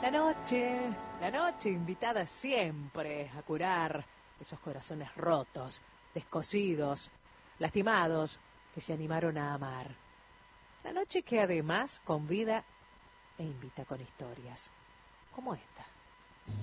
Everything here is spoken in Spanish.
La noche invitada siempre a curar esos corazones rotos, descosidos, lastimados, que se animaron a amar. La noche que además convida e invita con historias, como esta.